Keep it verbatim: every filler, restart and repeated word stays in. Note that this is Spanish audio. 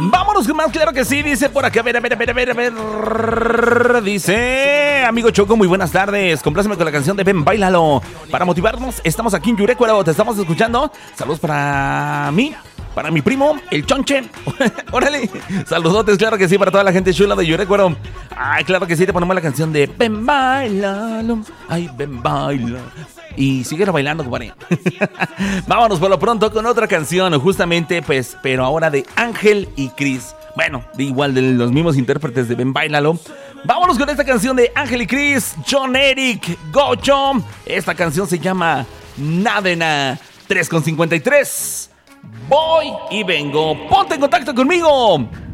Vámonos con más, claro que sí, dice por acá, a ver, a ver, a ver, a ver, a ver. Dice, amigo Choco, muy buenas tardes. Compláceme con la canción de Ven, Báilalo. Para motivarnos, estamos aquí en Yurecuero, te estamos escuchando. Saludos para mí, para mi primo, el Chonche. Órale, saludotes, claro que sí, para toda la gente chula de Yurecuero. Ay, claro que sí, te ponemos la canción de Ven, Báilalo. Ay, ven, baila. Y síguelo bailando, compadre. Vámonos por lo pronto con otra canción, justamente, pues, pero ahora de Ángel y Cris. Bueno, de igual de los mismos intérpretes de Ven, Báilalo. Vámonos con esta canción de Ángel y Cris, John Eric, Gocho. Esta canción se llama Nadena. tres con cincuenta y tres. Voy y vengo. Ponte en contacto conmigo.